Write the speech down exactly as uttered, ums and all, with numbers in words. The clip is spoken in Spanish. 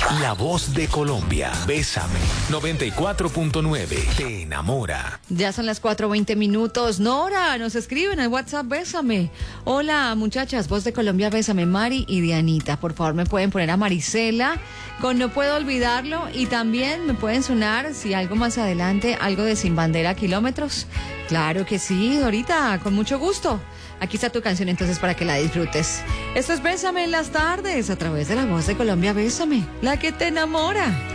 La voz de Colombia. Bésame. noventa y cuatro punto nueve. Te enamora. Ya son las cuatro veinte minutos. Nora, nos escriben al WhatsApp, bésame. Hola, muchachas, voz de Colombia, bésame. Mari y Dianita, por favor, me pueden poner a Marisela con No Puedo Olvidarlo, y también me pueden sonar, si algo más adelante, algo de Sin Bandera Kilómetros. Claro que sí, Dorita, con mucho gusto. Aquí está tu canción entonces para que la disfrutes. Esto es Bésame en las tardes, a través de la voz de Colombia, bésame, la que te enamora.